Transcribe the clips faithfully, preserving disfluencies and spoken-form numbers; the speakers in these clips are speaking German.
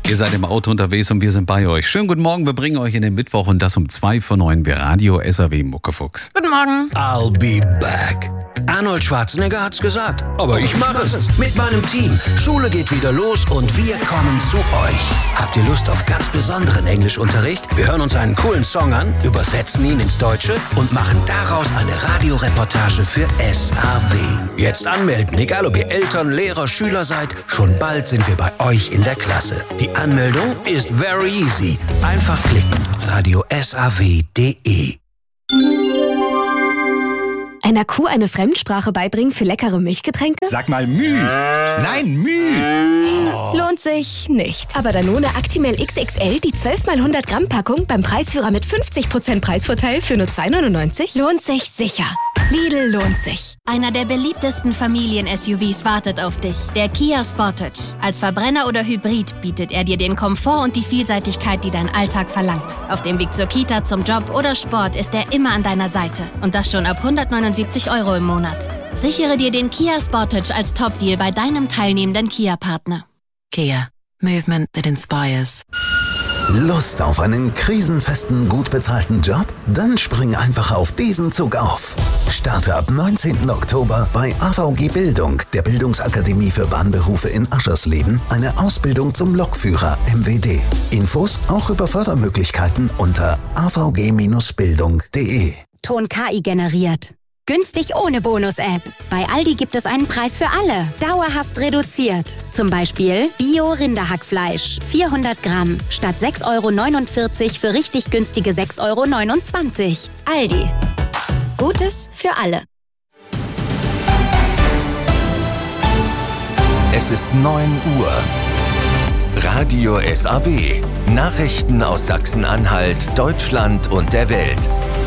Ihr seid im Auto unterwegs und wir sind bei euch. Schönen guten Morgen, wir bringen euch in den Mittwoch und das um zwei vor neun bei Radio S A W Muckefuchs. Guten Morgen. I'll be back. Arnold Schwarzenegger hat's gesagt. Aber ich mache es. Mit meinem Team. Schule geht wieder los und wir kommen zu euch. Habt ihr Lust auf ganz besonderen Englischunterricht? Wir hören uns einen coolen Song an, übersetzen ihn ins Deutsche und machen daraus eine Radioreportage für S A W. Jetzt anmelden, egal ob ihr Eltern, Lehrer, Schüler seid. Schon bald sind wir bei euch in der Klasse. Die Anmeldung ist very easy. Einfach klicken. radio S A W punkt de. Einer Kuh eine Fremdsprache beibringen für leckere Milchgetränke? Sag mal Müh. Nein, Müh. Oh. Lohnt sich nicht. Aber Danone Actimel X X L, die zwölf mal hundert Gramm Packung beim Preisführer mit fünfzig Prozent Preisvorteil für nur zwei neunundneunzig, lohnt sich sicher. Lidl lohnt sich. Einer der beliebtesten Familien-S U Vs wartet auf dich. Der Kia Sportage. Als Verbrenner oder Hybrid bietet er dir den Komfort und die Vielseitigkeit, die dein Alltag verlangt. Auf dem Weg zur Kita, zum Job oder Sport ist er immer an deiner Seite. Und das schon ab hundertneunundsiebzig Euro im Monat. Sichere dir den Kia Sportage als Top-Deal bei deinem teilnehmenden Kia-Partner. Kia. Movement that inspires. Lust auf einen krisenfesten, gut bezahlten Job? Dann spring einfach auf diesen Zug auf. Starte ab neunzehnten Oktober bei A V G Bildung, der Bildungsakademie für Bahnberufe in Aschersleben, eine Ausbildung zum Lokführer M W D. Infos auch über Fördermöglichkeiten unter a v g Bindestrich bildung punkt de. Ton K I generiert. Günstig ohne Bonus-App. Bei Aldi gibt es einen Preis für alle. Dauerhaft reduziert. Zum Beispiel Bio-Rinderhackfleisch. vierhundert Gramm. Statt sechs Euro neunundvierzig für richtig günstige sechs Euro neunundzwanzig. Aldi. Gutes für alle. Es ist neun Uhr. Radio S A W. Nachrichten aus Sachsen-Anhalt, Deutschland und der Welt.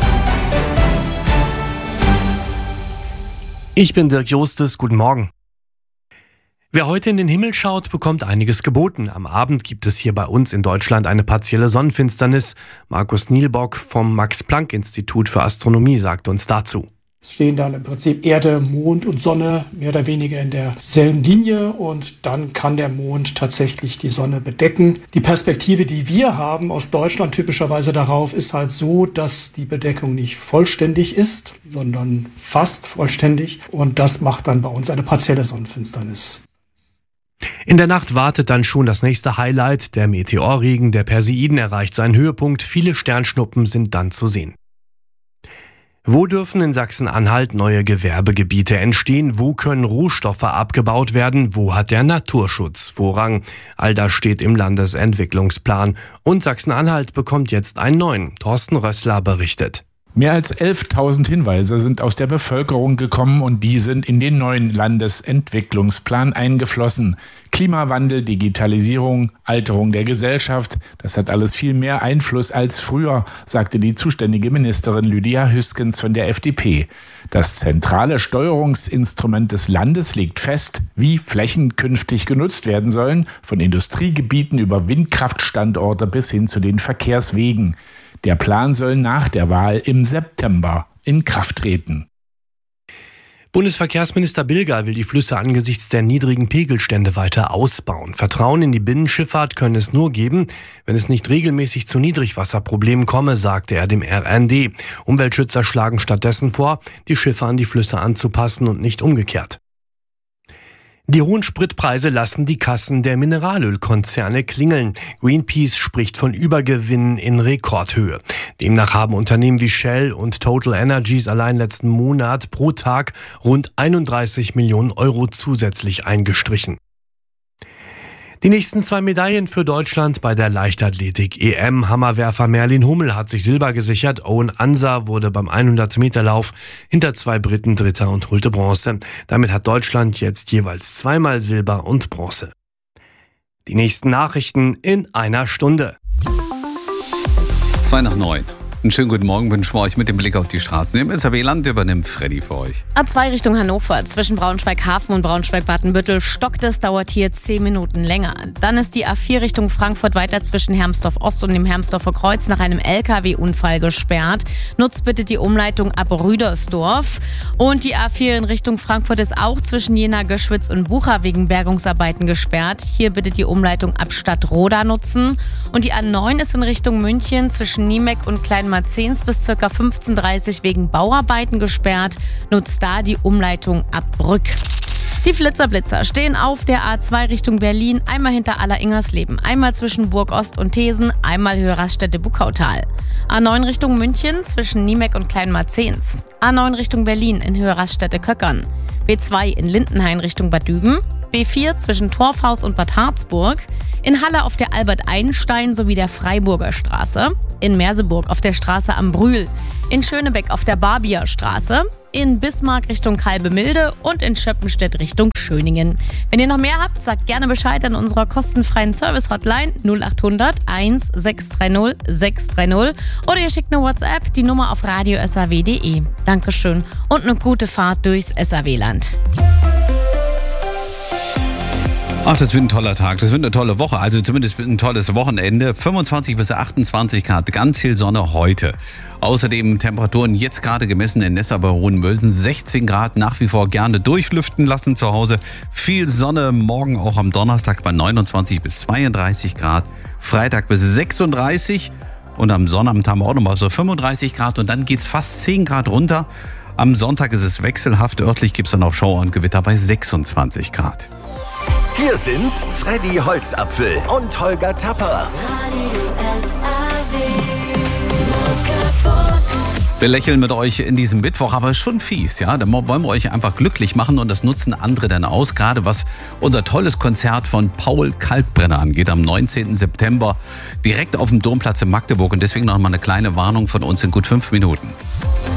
Ich bin Dirk Jostes, guten Morgen. Wer heute in den Himmel schaut, bekommt einiges geboten. Am Abend gibt es hier bei uns in Deutschland eine partielle Sonnenfinsternis. Markus Nielbock vom Max-Planck-Institut für Astronomie sagt uns dazu. Es stehen dann im Prinzip Erde, Mond und Sonne mehr oder weniger in derselben Linie und dann kann der Mond tatsächlich die Sonne bedecken. Die Perspektive, die wir haben aus Deutschland typischerweise darauf, ist halt so, dass die Bedeckung nicht vollständig ist, sondern fast vollständig und das macht dann bei uns eine partielle Sonnenfinsternis. In der Nacht wartet dann schon das nächste Highlight. Der Meteorregen der Perseiden erreicht seinen Höhepunkt. Viele Sternschnuppen sind dann zu sehen. Wo dürfen in Sachsen-Anhalt neue Gewerbegebiete entstehen? Wo können Rohstoffe abgebaut werden? Wo hat der Naturschutz Vorrang? All das steht im Landesentwicklungsplan. Und Sachsen-Anhalt bekommt jetzt einen neuen. Thorsten Rössler berichtet. Mehr als elftausend Hinweise sind aus der Bevölkerung gekommen und die sind in den neuen Landesentwicklungsplan eingeflossen. Klimawandel, Digitalisierung, Alterung der Gesellschaft, das hat alles viel mehr Einfluss als früher, sagte die zuständige Ministerin Lydia Hüskens von der F D P. Das zentrale Steuerungsinstrument des Landes legt fest, wie Flächen künftig genutzt werden sollen, von Industriegebieten über Windkraftstandorte bis hin zu den Verkehrswegen. Der Plan soll nach der Wahl im September in Kraft treten. Bundesverkehrsminister Bilger will die Flüsse angesichts der niedrigen Pegelstände weiter ausbauen. Vertrauen in die Binnenschifffahrt könne es nur geben, wenn es nicht regelmäßig zu Niedrigwasserproblemen komme, sagte er dem R N D. Umweltschützer schlagen stattdessen vor, die Schiffe an die Flüsse anzupassen und nicht umgekehrt. Die hohen Spritpreise lassen die Kassen der Mineralölkonzerne klingeln. Greenpeace spricht von Übergewinnen in Rekordhöhe. Demnach haben Unternehmen wie Shell und Total Energies allein letzten Monat pro Tag rund einunddreißig Millionen Euro zusätzlich eingestrichen. Die nächsten zwei Medaillen für Deutschland bei der Leichtathletik-E M. Hammerwerfer Merlin Hummel hat sich Silber gesichert. Owen Ansa wurde beim hundert-Meter-Lauf hinter zwei Briten Dritter und holte Bronze. Damit hat Deutschland jetzt jeweils zweimal Silber und Bronze. Die nächsten Nachrichten in einer Stunde. Zwei nach neun. Einen schönen guten Morgen wünschen wir euch mit dem Blick auf die Straßen. Im S A W-Land übernimmt Freddy für euch. A zwei Richtung Hannover, zwischen Braunschweig-Hafen und Braunschweig-Badenbüttel stockt es, dauert hier zehn Minuten länger. Dann ist die A vier Richtung Frankfurt weiter zwischen Hermsdorf-Ost und dem Hermsdorfer Kreuz nach einem L K W-Unfall gesperrt. Nutzt bitte die Umleitung ab Rüdersdorf. Und die A vier in Richtung Frankfurt ist auch zwischen Jena, Göschwitz und Bucha wegen Bergungsarbeiten gesperrt. Hier bitte die Umleitung ab Stadtroda nutzen. Und die A neun ist in Richtung München zwischen Niemek und Kleinmarzens bis ca. fünfzehn Uhr dreißig wegen Bauarbeiten gesperrt. Nutzt da die Umleitung ab Brück. Die Flitzerblitzer stehen auf der A zwei Richtung Berlin, einmal hinter Aller-Ingersleben, einmal zwischen Burg Ost und Thesen, einmal Höhe Raststätte Buckautal. A neun Richtung München zwischen Niemek und Kleinmarzens. A neun Richtung Berlin in Höhe Raststätte Köckern. B zwei in Lindenhain Richtung Bad Düben. B vier zwischen Torfhaus und Bad Harzburg. In Halle auf der Albert-Einstein sowie der Freiburger Straße. In Merseburg auf der Straße am Brühl. In Schönebeck auf der Barbier Straße. In Bismarck Richtung Kalbemilde und in Schöppenstedt Richtung Schöningen. Wenn ihr noch mehr habt, sagt gerne Bescheid an unserer kostenfreien Service-Hotline null acht hundert eins sechs drei null sechs drei null oder ihr schickt eine WhatsApp, die Nummer auf radio s a w punkt d e. Dankeschön und eine gute Fahrt durchs S A W-Land. Ach, das wird ein toller Tag, das wird eine tolle Woche, also zumindest ein tolles Wochenende. fünfundzwanzig bis achtundzwanzig Grad, ganz viel Sonne heute. Außerdem Temperaturen jetzt gerade gemessen in Nessa bei Hohenmölsen, sechzehn Grad, nach wie vor gerne durchlüften lassen zu Hause. Viel Sonne, morgen auch am Donnerstag bei neunundzwanzig bis zweiunddreißig Grad, Freitag bis sechsunddreißig und am Sonnabend haben wir auch nochmal so fünfunddreißig Grad und dann geht's fast zehn Grad runter. Am Sonntag ist es wechselhaft, örtlich gibt's dann auch Schauer und Gewitter bei sechsundzwanzig Grad. Hier sind Freddy Holzapfel und Holger Tapper. Wir lächeln mit euch in diesem Mittwoch, aber schon fies, ja. Da wollen wir euch einfach glücklich machen und das nutzen andere dann aus. Gerade was unser tolles Konzert von Paul Kalkbrenner angeht, am neunzehnten September direkt auf dem Domplatz in Magdeburg. Und deswegen noch mal eine kleine Warnung von uns in gut fünf Minuten.